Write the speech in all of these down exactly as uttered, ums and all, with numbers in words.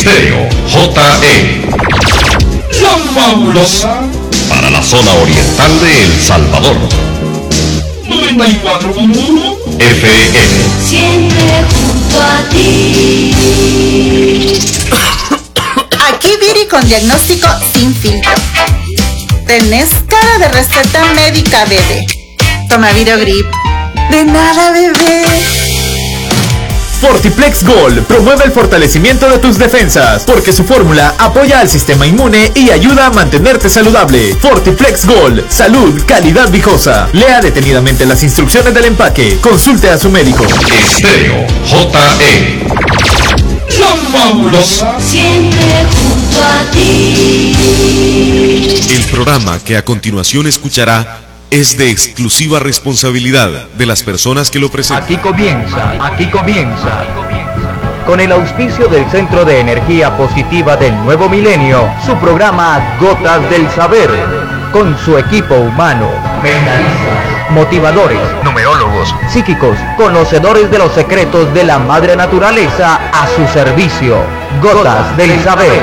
Estéreo J E. La fabulosa para la zona oriental de El Salvador. noventa y cuatro punto uno F M. Siempre junto a ti. Aquí Viri con diagnóstico sin filtro. ¿Tenés cara de receta médica, bebé? Toma Virogrip. De nada, bebé. Fortiplex Gold promueve el fortalecimiento de tus defensas, porque su fórmula apoya al sistema inmune y ayuda a mantenerte saludable. Fortiplex Gold, salud, calidad viejosa. Lea detenidamente las instrucciones del empaque. Consulte a su médico. Estéreo J E. La fabulosa. Siempre junto a ti. El programa que a continuación escuchará es de exclusiva responsabilidad de las personas que lo presentan. Aquí comienza, aquí comienza, con el auspicio del Centro de Energía Positiva del Nuevo Milenio, su programa Gotas del Saber, con su equipo humano, mentalistas, motivadores, numerólogos, psíquicos, conocedores de los secretos de la Madre Naturaleza a su servicio. Gotas del Saber.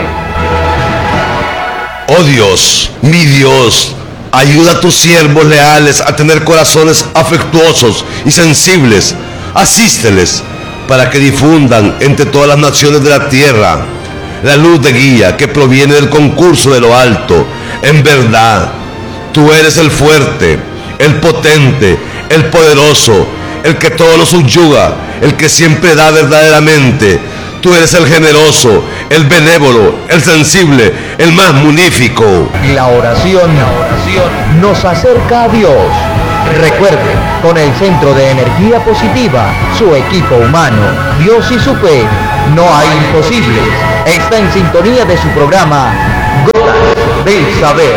Oh Dios, mi Dios, ayuda a tus siervos leales a tener corazones afectuosos y sensibles. Asísteles para que difundan entre todas las naciones de la tierra la luz de guía que proviene del concurso de lo alto. En verdad, tú eres el fuerte, el potente, el poderoso, el que todo lo subyuga, el que siempre da verdaderamente. Tú eres el generoso, el benévolo, el sensible, el más magnífico. La oración, la oración nos acerca a Dios. Recuerde, con el Centro de Energía Positiva, su equipo humano, Dios y su fe, no hay imposibles. Está en sintonía de su programa Gotas del Saber.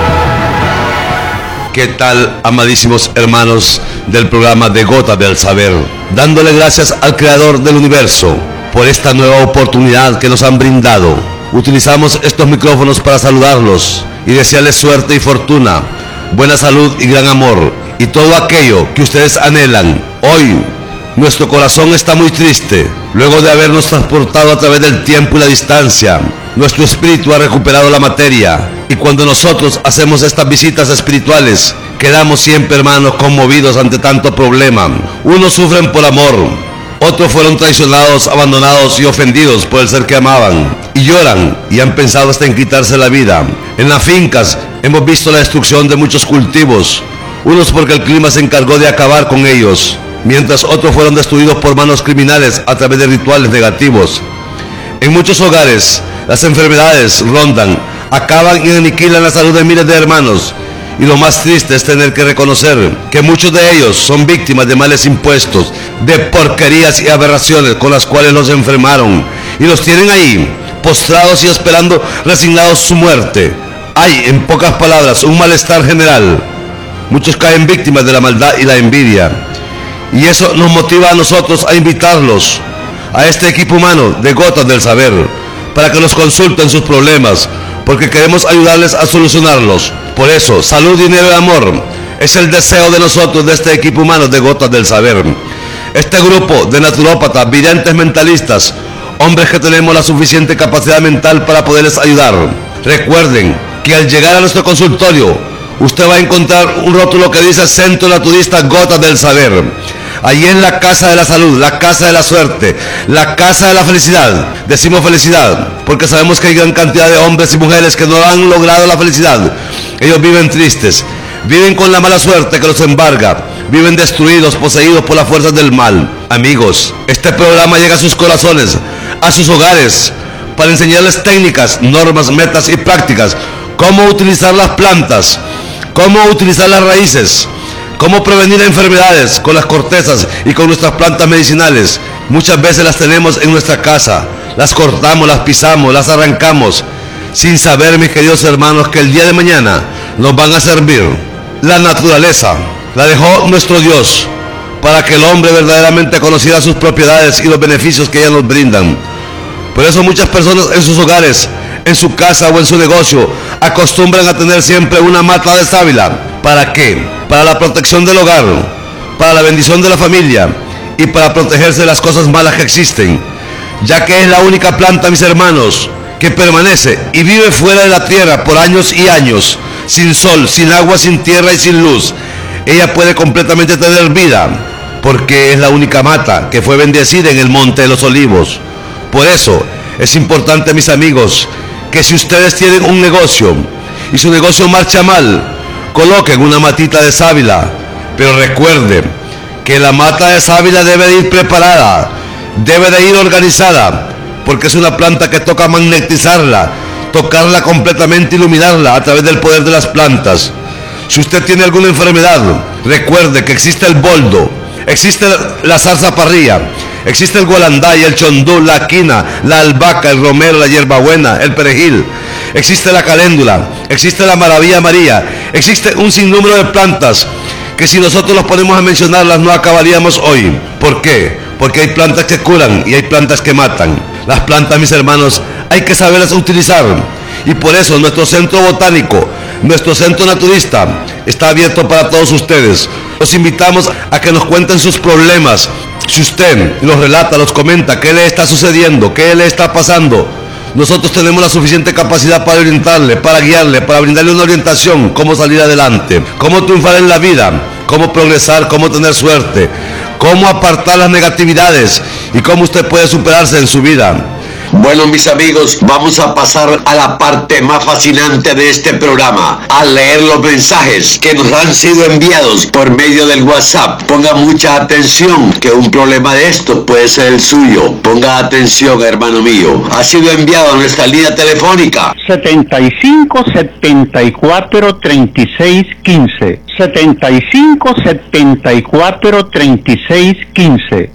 ¿Qué tal, amadísimos hermanos del programa de Gotas del Saber? Dándole gracias al Creador del Universo por esta nueva oportunidad que nos han brindado. Utilizamos estos micrófonos para saludarlos y desearles suerte y fortuna, buena salud y gran amor, y todo aquello que ustedes anhelan. Hoy, nuestro corazón está muy triste. Luego de habernos transportado a través del tiempo y la distancia, nuestro espíritu ha recuperado la materia, y cuando nosotros hacemos estas visitas espirituales, quedamos siempre, hermanos, conmovidos ante tanto problema. Unos sufren por amor, otros fueron traicionados, abandonados y ofendidos por el ser que amaban, y lloran y han pensado hasta en quitarse la vida. En las fincas hemos visto la destrucción de muchos cultivos, unos porque el clima se encargó de acabar con ellos, mientras otros fueron destruidos por manos criminales a través de rituales negativos. En muchos hogares las enfermedades rondan, acaban y aniquilan la salud de miles de hermanos. Y lo más triste es tener que reconocer que muchos de ellos son víctimas de males impuestos, de porquerías y aberraciones con las cuales los enfermaron, y los tienen ahí, postrados y esperando resignados su muerte. Hay, en pocas palabras, un malestar general. Muchos caen víctimas de la maldad y la envidia, y eso nos motiva a nosotros a invitarlos a este equipo humano de Gotas del Saber, para que nos consulten sus problemas, porque queremos ayudarles a solucionarlos. Por eso, salud, dinero y amor es el deseo de nosotros, de este equipo humano de Gotas del Saber. Este grupo de naturópatas, videntes mentalistas, hombres que tenemos la suficiente capacidad mental para poderles ayudar. Recuerden que al llegar a nuestro consultorio, usted va a encontrar un rótulo que dice Centro Naturista Gotas del Saber. Allí en la casa de la salud, la casa de la suerte, la casa de la felicidad. Decimos felicidad porque sabemos que hay gran cantidad de hombres y mujeres que no han logrado la felicidad. Ellos viven tristes, viven con la mala suerte que los embarga, viven destruidos, poseídos por las fuerzas del mal. Amigos, este programa llega a sus corazones, a sus hogares, para enseñarles técnicas, normas, metas y prácticas, cómo utilizar las plantas, cómo utilizar las raíces, cómo prevenir enfermedades con las cortezas y con nuestras plantas medicinales. Muchas veces las tenemos en nuestra casa, las cortamos, las pisamos, las arrancamos, sin saber, mis queridos hermanos, que el día de mañana nos van a servir. La naturaleza la dejó nuestro Dios para que el hombre verdaderamente conociera sus propiedades y los beneficios que ellas nos brindan. Por eso muchas personas en sus hogares, en su casa o en su negocio, acostumbran a tener siempre una mata de sábila. ¿Para qué? Para la protección del hogar, para la bendición de la familia y para protegerse de las cosas malas que existen. ya que es la única planta, mis hermanos, que permanece y vive fuera de la tierra por años y años, sin sol, sin agua, sin tierra y sin luz. Ella puede completamente tener vida, porque es la única mata que fue bendecida en el Monte de los Olivos. Por eso es importante, mis amigos, que si ustedes tienen un negocio y su negocio marcha mal, coloquen una matita de sábila, pero recuerden que la mata de sábila debe de ir preparada, debe de ir organizada, porque es una planta que toca magnetizarla, tocarla completamente, iluminarla a través del poder de las plantas. Si usted tiene alguna enfermedad, recuerde que existe el boldo, existe la zarzaparrilla, existe el gualanday, el chondú, la quina, la albahaca, el romero, la hierbabuena, el perejil, existe la caléndula, existe la maravilla María, existe un sinnúmero de plantas que si nosotros nos ponemos a mencionarlas no acabaríamos hoy. ¿Por qué? Porque hay plantas que curan y hay plantas que matan. Las plantas, mis hermanos, hay que saberlas utilizar, y por eso nuestro centro botánico, nuestro centro naturista está abierto para todos ustedes. Los invitamos a que nos cuenten sus problemas. Si usted los relata, los comenta, qué le está sucediendo, qué le está pasando, nosotros tenemos la suficiente capacidad para orientarle, para guiarle, para brindarle una orientación, cómo salir adelante, cómo triunfar en la vida, cómo progresar, cómo tener suerte, cómo apartar las negatividades y cómo usted puede superarse en su vida. Bueno, mis amigos, vamos a pasar a la parte más fascinante de este programa, a leer los mensajes que nos han sido enviados por medio del WhatsApp. Ponga mucha atención, que un problema de esto puede ser el suyo. Ponga atención, hermano mío. Ha sido enviado a nuestra línea telefónica setenta y cinco, setenta y cuatro, treinta y seis, quince. setenta y cinco, setenta y cuatro, treinta y seis, quince.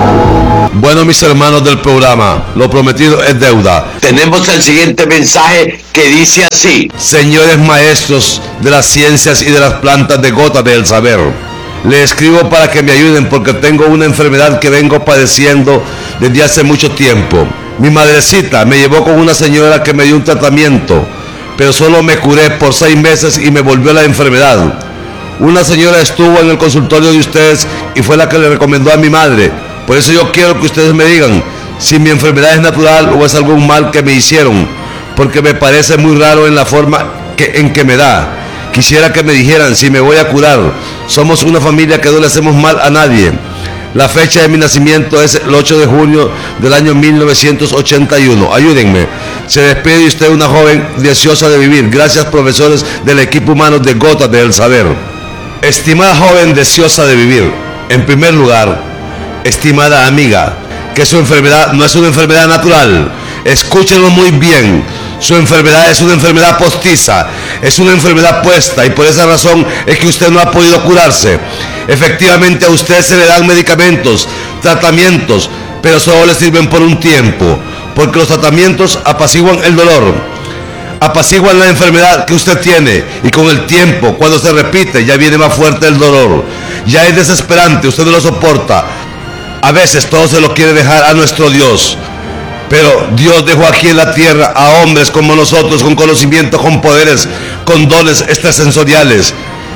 Bueno, mis hermanos del programa, lo prometido es deuda. Tenemos el siguiente mensaje que dice así: señores maestros de las ciencias y de las plantas de Gotas del Saber, le escribo para que me ayuden porque tengo una enfermedad que vengo padeciendo desde hace mucho tiempo. Mi madrecita me llevó con una señora que me dio un tratamiento, pero solo me curé por seis meses y me volvió la enfermedad. Una señora estuvo en el consultorio de ustedes y fue la que le recomendó a mi madre. Por eso yo quiero que ustedes me digan si mi enfermedad es natural o es algún mal que me hicieron, porque me parece muy raro en la forma que, en que me da. Quisiera que me dijeran si me voy a curar. Somos una familia que no le hacemos mal a nadie. La fecha de mi nacimiento es el ocho de junio del año mil novecientos ochenta y uno. Ayúdenme. Se despide usted, una joven deseosa de vivir. Gracias, profesores del equipo humano de Gotas del Saber. Estimada joven deseosa de vivir, en primer lugar, estimada amiga, que su enfermedad no es una enfermedad natural. Escúchenlo muy bien. Su enfermedad es una enfermedad postiza, es una enfermedad puesta, y por esa razón es que usted no ha podido curarse. Efectivamente, a usted se le dan medicamentos, tratamientos, pero solo le sirven por un tiempo, porque los tratamientos apaciguan el dolor, apaciguan la enfermedad que usted tiene, y con el tiempo, cuando se repite, ya viene más fuerte el dolor, ya es desesperante, usted no lo soporta. A veces todo se lo quiere dejar a nuestro Dios, pero Dios dejó aquí en la tierra a hombres como nosotros, con conocimiento, con poderes, con dones extrasensoriales.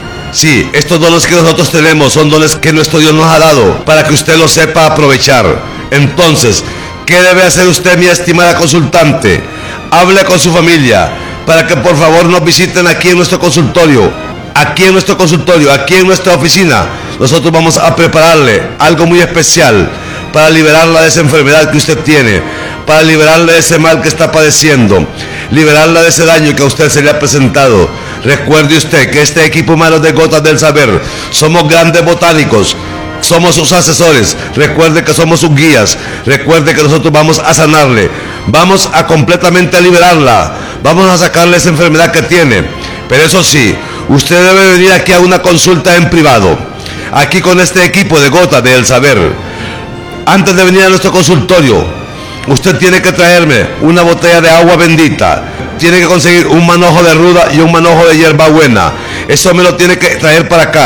Sí, estos dones que nosotros tenemos son dones que nuestro Dios nos ha dado para que usted los sepa aprovechar. Entonces, ¿qué debe hacer usted, mi estimada consultante? Hable con su familia para que por favor nos visiten aquí en nuestro consultorio. Aquí en nuestro consultorio, aquí en nuestra oficina, nosotros vamos a prepararle algo muy especial para liberarla de esa enfermedad que usted tiene, para liberarla de ese mal que está padeciendo, liberarla de ese daño que a usted se le ha presentado. Recuerde usted que este equipo humano de Gotas del Saber somos grandes botánicos, somos sus asesores. Recuerde que somos sus guías. Recuerde que nosotros vamos a sanarle, vamos a completamente liberarla, vamos a sacarle esa enfermedad que tiene. Pero eso sí, usted debe venir aquí a una consulta en privado, aquí con este equipo de Gotas del Saber. Antes de venir a nuestro consultorio, usted tiene que traerme una botella de agua bendita, tiene que conseguir un manojo de ruda y un manojo de hierbabuena. Eso me lo tiene que traer para acá,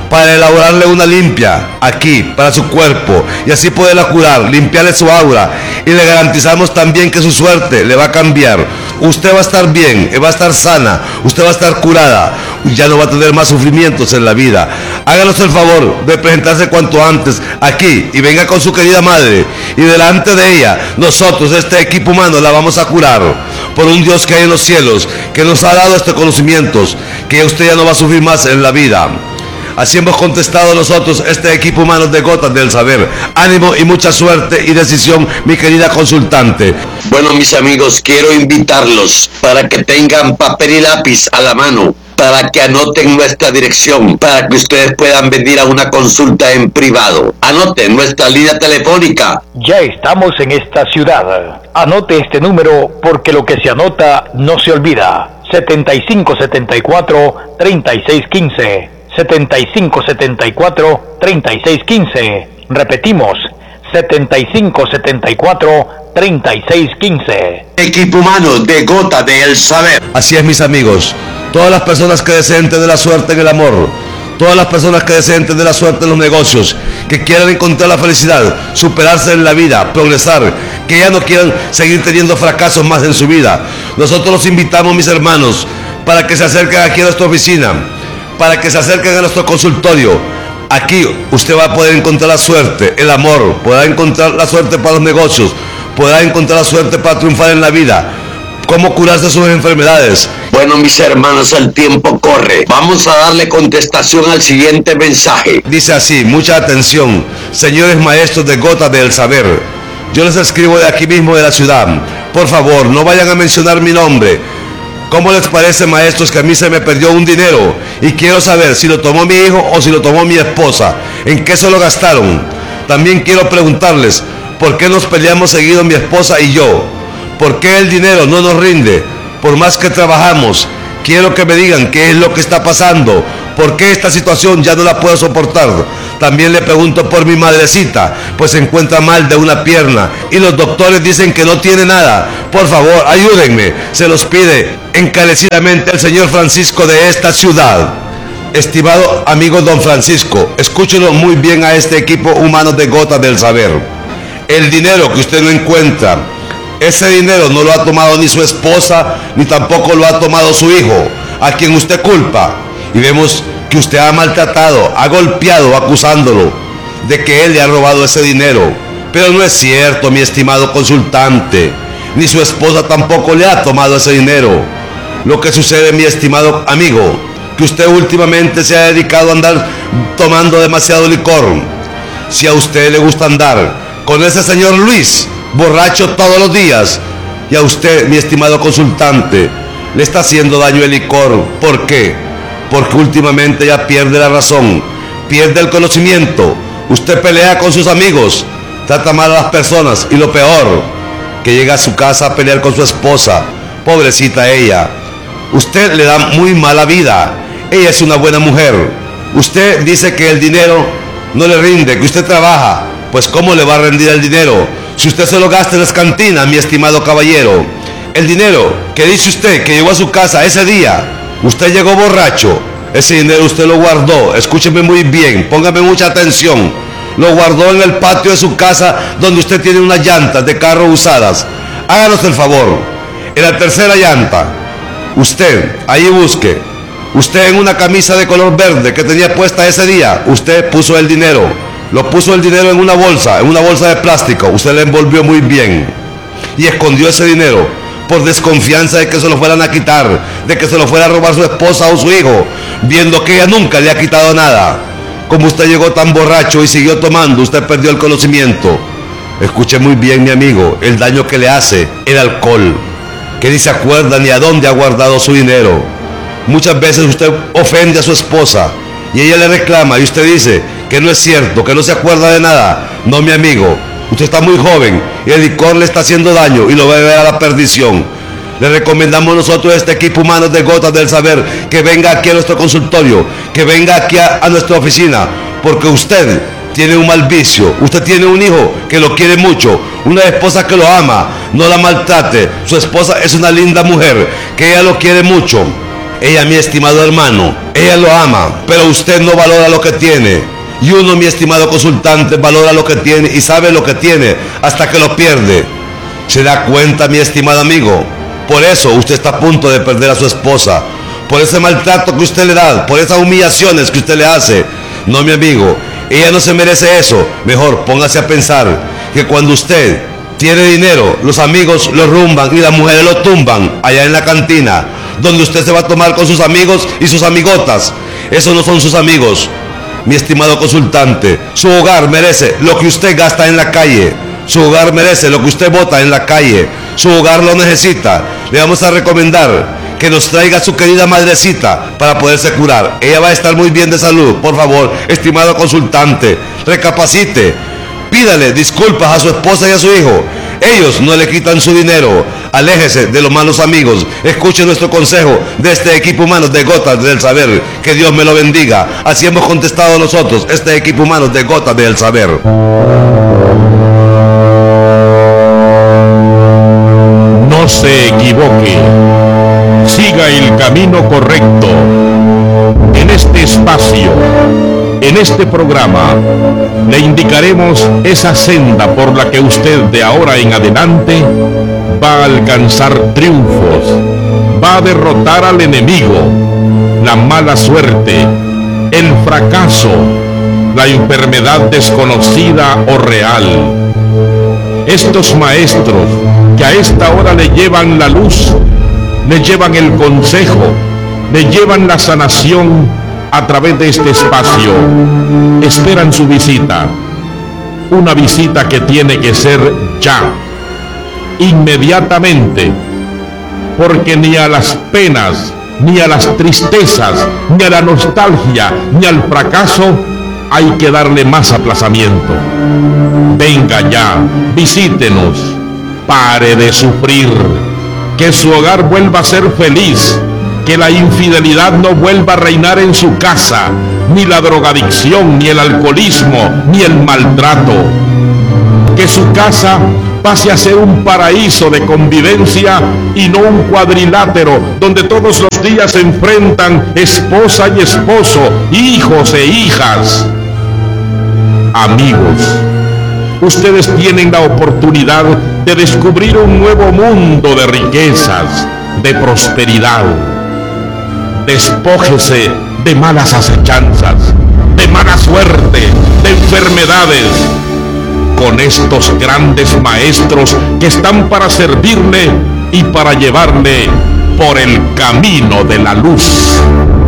para elaborarle una limpia aquí para su cuerpo y así poderla curar, limpiarle su aura, y le garantizamos también que su suerte le va a cambiar. Usted va a estar bien, va a estar sana, usted va a estar curada, ya no va a tener más sufrimientos en la vida. Háganos el favor de presentarse cuanto antes aquí y venga con su querida madre, y delante de ella nosotros, este equipo humano, la vamos a curar por un Dios que hay en los cielos, que nos ha dado estos conocimientos, que usted ya no va a sufrir más en la vida. Así hemos contestado nosotros, este equipo humano de Gotas del Saber. Ánimo y mucha suerte y decisión, mi querida consultante. Bueno, mis amigos, quiero invitarlos para que tengan papel y lápiz a la mano, para que anoten nuestra dirección, para que ustedes puedan venir a una consulta en privado. Anoten nuestra línea telefónica. Ya estamos en esta ciudad. Anote este número porque lo que se anota no se olvida. setenta y cinco setenta y cuatro, treinta y seis quince. setenta y cinco setenta y cuatro, treinta y seis quince. Repetimos, setenta y cinco setenta y cuatro, treinta y seis quince. Equipo humano de Gota del Saber. Así es, mis amigos. Todas las personas que deseen tener la suerte en el amor, todas las personas que deseen tener la suerte en los negocios, que quieran encontrar la felicidad, superarse en la vida, progresar, que ya no quieran seguir teniendo fracasos más en su vida, nosotros los invitamos, mis hermanos, para que se acerquen aquí a nuestra oficina, para que se acerquen a nuestro consultorio. Aquí usted va a poder encontrar la suerte, el amor, podrá encontrar la suerte para los negocios, podrá encontrar la suerte para triunfar en la vida, cómo curarse sus enfermedades. Bueno, mis hermanos, el tiempo corre. Vamos a darle contestación al siguiente mensaje. Dice así, mucha atención, señores maestros de Gotas del Saber. Yo les escribo de aquí mismo de la ciudad. Por favor, no vayan a mencionar mi nombre. ¿Cómo les parece, maestros, que a mí se me perdió un dinero? Y quiero saber si lo tomó mi hijo o si lo tomó mi esposa. ¿En qué se lo gastaron? También quiero preguntarles, ¿por qué nos peleamos seguido mi esposa y yo? ¿Por qué el dinero no nos rinde? Por más que trabajamos, quiero que me digan qué es lo que está pasando. ¿Por qué esta situación ya no la puedo soportar? También le pregunto por mi madrecita, pues se encuentra mal de una pierna y los doctores dicen que no tiene nada. Por favor, ayúdenme. Se los pide encarecidamente el señor Francisco de esta ciudad. Estimado amigo don Francisco, escúchelo muy bien a este equipo humano de Gotas del Saber. El dinero que usted no encuentra, ese dinero no lo ha tomado ni su esposa, ni tampoco lo ha tomado su hijo, a quien usted culpa. Y vemos que usted ha maltratado, ha golpeado, acusándolo de que él le ha robado ese dinero. Pero no es cierto, mi estimado consultante, ni su esposa tampoco le ha tomado ese dinero. Lo que sucede, mi estimado amigo, que usted últimamente se ha dedicado a andar tomando demasiado licor. Si a usted le gusta andar con ese señor Luis, borracho todos los días, y a usted, mi estimado consultante, le está haciendo daño el licor. ¿Por qué? Porque últimamente ya pierde la razón, pierde el conocimiento. Usted pelea con sus amigos, trata mal a las personas, y lo peor, que llega a su casa a pelear con su esposa. Pobrecita ella. Usted le da muy mala vida. Ella es una buena mujer. Usted dice que el dinero no le rinde, que usted trabaja. Pues ¿cómo le va a rendir el dinero si usted se lo gasta en las cantinas, mi estimado caballero? El dinero que dice usted que llegó a su casa ese día, usted llegó borracho, ese dinero usted lo guardó, escúcheme muy bien, póngame mucha atención, lo guardó en el patio de su casa donde usted tiene unas llantas de carro usadas. Háganos el favor, en la tercera llanta, usted, ahí busque, usted en una camisa de color verde que tenía puesta ese día, usted puso el dinero, lo puso el dinero en una bolsa, en una bolsa de plástico, usted le envolvió muy bien y escondió ese dinero por desconfianza de que se lo fueran a quitar, de que se lo fuera a robar su esposa o su hijo, viendo que ella nunca le ha quitado nada. Como usted llegó tan borracho y siguió tomando, usted perdió el conocimiento. Escuche muy bien, mi amigo, el daño que le hace el alcohol, que ni se acuerda ni a dónde ha guardado su dinero. Muchas veces usted ofende a su esposa y ella le reclama y usted dice que no es cierto, que no se acuerda de nada. No, mi amigo, usted está muy joven y el licor le está haciendo daño y lo va a ver a la perdición. Le recomendamos nosotros, este equipo humano de Gotas del Saber, que venga aquí a nuestro consultorio, que venga aquí a, a nuestra oficina, porque usted tiene un mal vicio, usted tiene un hijo que lo quiere mucho, una esposa que lo ama, no la maltrate. Su esposa es una linda mujer, que ella lo quiere mucho, Ella, mi estimado hermano, ella lo ama, pero usted no valora lo que tiene. Y uno, mi estimado consultante, valora lo que tiene y sabe lo que tiene hasta que lo pierde. ¿Se da cuenta, mi estimado amigo? Por eso usted está a punto de perder a su esposa, por ese maltrato que usted le da, por esas humillaciones que usted le hace. No, mi amigo, ella no se merece eso. Mejor póngase a pensar que cuando usted tiene dinero, los amigos lo rumban y las mujeres lo tumban allá en la cantina, donde usted se va a tomar con sus amigos y sus amigotas. Esos no son sus amigos, mi estimado consultante. Su hogar merece lo que usted gasta en la calle. Su hogar merece lo que usted bota en la calle. Su hogar lo necesita. Le vamos a recomendar que nos traiga a su querida madrecita para poderse curar. Ella va a estar muy bien de salud. Por favor, estimado consultante, recapacite. Pídale disculpas a su esposa y a su hijo. Ellos no le quitan su dinero. Aléjese de los malos amigos. Escuche nuestro consejo de este equipo humano de Gotas del Saber. Que Dios me lo bendiga. Así hemos contestado nosotros, este equipo humano de Gotas del Saber. No se equivoque. Siga el camino correcto. En este espacio, en este programa, le indicaremos esa senda por la que usted de ahora en adelante va a alcanzar triunfos, va a derrotar al enemigo, la mala suerte, el fracaso, la enfermedad desconocida o real. Estos maestros que a esta hora le llevan la luz, le llevan el consejo, le llevan la sanación a través de este espacio, esperan su visita. Una visita que tiene que ser ya, inmediatamente, porque ni a las penas, ni a las tristezas, ni a la nostalgia, ni al fracaso hay que darle más aplazamiento. Venga ya, visítenos, pare de sufrir, que su hogar vuelva a ser feliz, que la infidelidad no vuelva a reinar en su casa, ni la drogadicción, ni el alcoholismo, ni el maltrato. Que su casa pase a ser un paraíso de convivencia y no un cuadrilátero donde todos los días se enfrentan esposa y esposo, hijos e hijas. Amigos, ustedes tienen la oportunidad de descubrir un nuevo mundo de riquezas, de prosperidad. Despójese de malas acechanzas, de mala suerte, de enfermedades, con estos grandes maestros que están para servirle y para llevarle por el camino de la luz.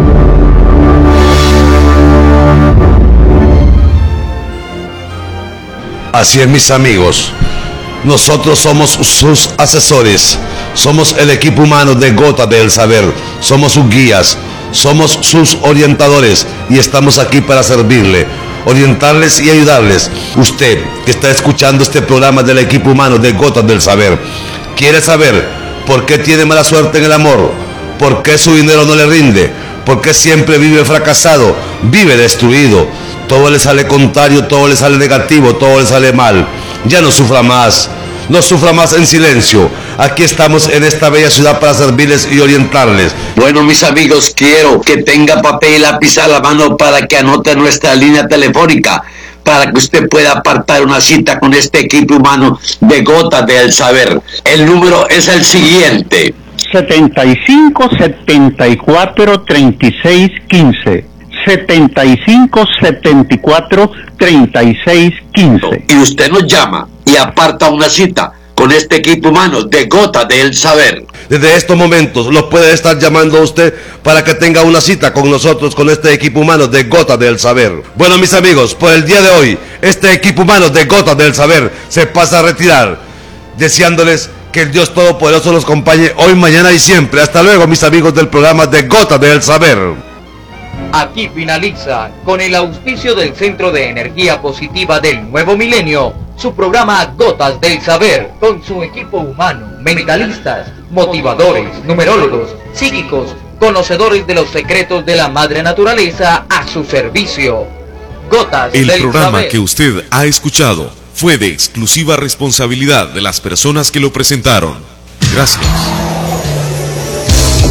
Así es, mis amigos. Nosotros somos sus asesores, somos el equipo humano de Gotas del Saber, somos sus guías, somos sus orientadores y estamos aquí para servirle, orientarles y ayudarles. Usted que está escuchando este programa del equipo humano de Gotas del Saber, ¿quiere saber por qué tiene mala suerte en el amor? ¿Por qué su dinero no le rinde? ¿Por qué siempre vive fracasado? Vive destruido. Todo le sale contrario, todo le sale negativo, todo le sale mal. Ya no sufra más, no sufra más en silencio. Aquí estamos en esta bella ciudad para servirles y orientarles. Bueno, mis amigos, quiero que tenga papel y lápiz a la mano para que anote nuestra línea telefónica, para que usted pueda apartar una cita con este equipo humano de Gotas del Saber. El número es el siguiente: setenta y cinco, setenta y cuatro, treinta y seis, quince. setenta y cinco, setenta y cuatro, treinta y seis, quince. Y usted nos llama y aparta una cita con este equipo humano de Gotas del Saber. Desde estos momentos los puede estar llamando a usted para que tenga una cita con nosotros, con este equipo humano de Gotas del Saber. Bueno, mis amigos, por el día de hoy, este equipo humano de Gotas del Saber se pasa a retirar, deseándoles que el Dios Todopoderoso los acompañe hoy, mañana y siempre. Hasta luego, mis amigos del programa de Gotas del Saber. Aquí finaliza, con el auspicio del Centro de Energía Positiva del Nuevo Milenio, su programa Gotas del Saber, con su equipo humano, mentalistas, motivadores, numerólogos, psíquicos, conocedores de los secretos de la madre naturaleza a su servicio. Gotas El del programa Saber. que usted ha escuchado fue de exclusiva responsabilidad de las personas que lo presentaron. Gracias.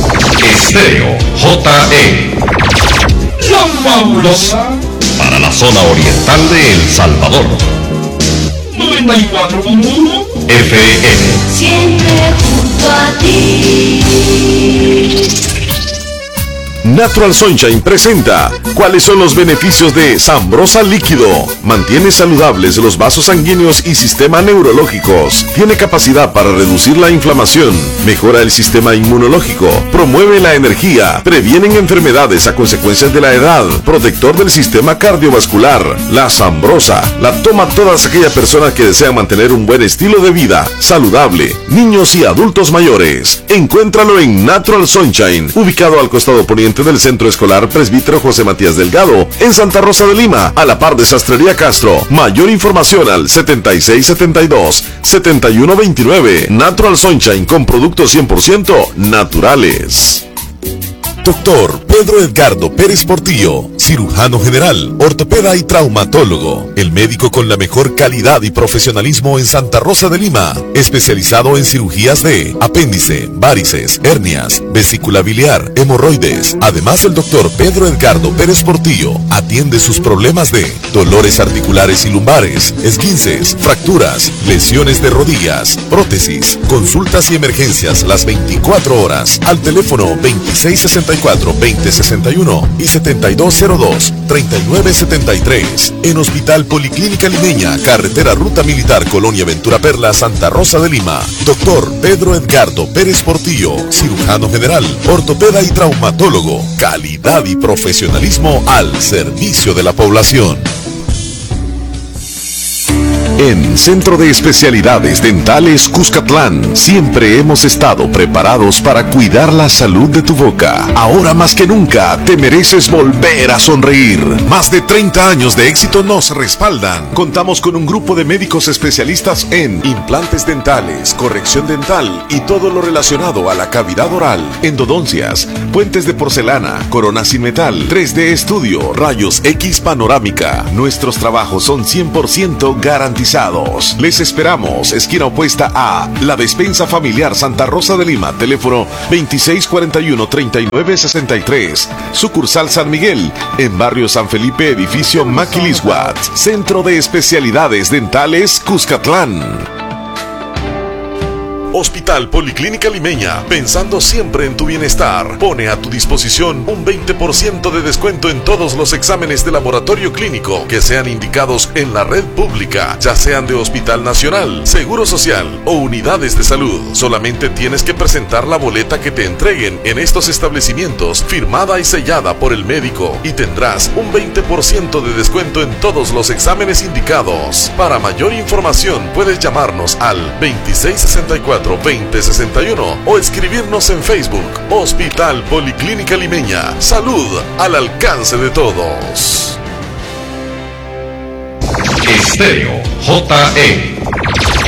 Estéreo J E. La fabulosa para la zona oriental de El Salvador. noventa y cuatro punto uno F M. Siempre junto a ti. Natural Sunshine presenta ¿cuáles son los beneficios de Sambrosa Líquido? Mantiene saludables los vasos sanguíneos y sistema neurológicos. Tiene capacidad para reducir la inflamación, mejora el sistema inmunológico, promueve la energía, previenen enfermedades a consecuencias de la edad, protector del sistema cardiovascular. La Sambrosa la toma todas aquellas personas que desean mantener un buen estilo de vida saludable, niños y adultos mayores. Encuéntralo en Natural Sunshine, ubicado al costado poniente del Centro Escolar Presbítero José Matías Delgado, en Santa Rosa de Lima, a la par de Sastrería Castro. Mayor información al setenta y seis setenta y dos, setenta y uno veintinueve. Natural Sunshine, con productos cien por ciento naturales. Doctor Pedro Edgardo Pérez Portillo, cirujano general, ortopeda y traumatólogo, el médico con la mejor calidad y profesionalismo en Santa Rosa de Lima, especializado en cirugías de apéndice, varices, hernias, vesícula biliar, hemorroides. Además, el doctor Pedro Edgardo Pérez Portillo atiende sus problemas de dolores articulares y lumbares, esguinces, fracturas, lesiones de rodillas, prótesis, consultas y emergencias las veinticuatro horas al teléfono veintiséis sesenta y cuatro, veinte sesenta y uno y setenta y dos cero dos, treinta y nueve setenta y tres. En Hospital Policlínica Limeña, carretera Ruta Militar, Colonia Ventura Perla, Santa Rosa de Lima. Doctor Pedro Edgardo Pérez Portillo, cirujano general, ortopeda y traumatólogo. Calidad y profesionalismo al servicio de la población. En Centro de Especialidades Dentales Cuscatlán, siempre hemos estado preparados para cuidar la salud de tu boca. Ahora más que nunca, te mereces volver a sonreír. Más de treinta años de éxito nos respaldan. Contamos con un grupo de médicos especialistas en implantes dentales, corrección dental y todo lo relacionado a la cavidad oral, endodoncias, puentes de porcelana, coronas sin metal, tres D estudio, rayos X panorámica. Nuestros trabajos son cien por ciento garantizados. Les esperamos, esquina opuesta a La Despensa Familiar Santa Rosa de Lima, teléfono veintiséis cuarenta y uno, treinta y nueve sesenta y tres, sucursal San Miguel, en barrio San Felipe, edificio Maquilisguat, Centro de Especialidades Dentales Cuscatlán. Hospital Policlínica Limeña, pensando siempre en tu bienestar, pone a tu disposición un veinte por ciento de descuento en todos los exámenes de laboratorio clínico que sean indicados en la red pública, ya sean de Hospital Nacional, Seguro Social o unidades de salud. Solamente tienes que presentar la boleta que te entreguen en estos establecimientos, firmada y sellada por el médico, y tendrás un veinte por ciento de descuento en todos los exámenes indicados. Para mayor información puedes llamarnos al veintiséis sesenta y cuatro, veinte sesenta y uno o escribirnos en Facebook. Hospital Policlínica Limeña, salud al alcance de todos. Estéreo J E.